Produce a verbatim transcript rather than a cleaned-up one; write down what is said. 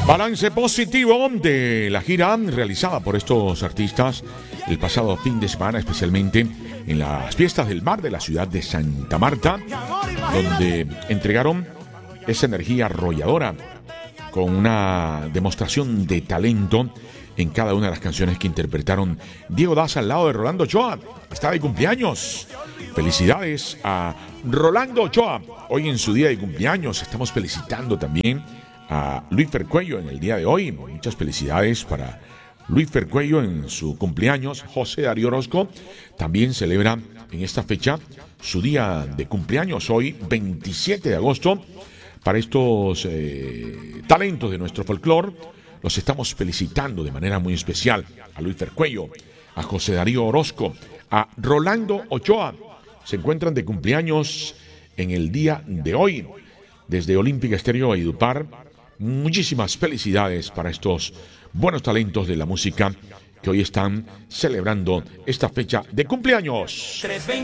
Balance positivo de la gira realizada por estos artistas el pasado fin de semana, especialmente en las fiestas del mar de la ciudad de Santa Marta, donde entregaron esa energía arrolladora con una demostración de talento en cada una de las canciones que interpretaron. Diego Daza al lado de Rolando Ochoa, está de cumpleaños. Felicidades a Rolando Ochoa, hoy en su día de cumpleaños. Estamos felicitando también a Luis Fercuello en el día de hoy. Muchas felicidades para Luis Fercuello en su cumpleaños. José Darío Orozco también celebra en esta fecha su día de cumpleaños, hoy veintisiete de agosto. Para estos eh, talentos de nuestro folclore, los estamos felicitando de manera muy especial a Luis Fercuello, a José Darío Orozco, a Rolando Ochoa. Se encuentran de cumpleaños en el día de hoy. Desde Olímpica Estéreo Valledupar, muchísimas felicidades para estos buenos talentos de la música que hoy están celebrando esta fecha de cumpleaños.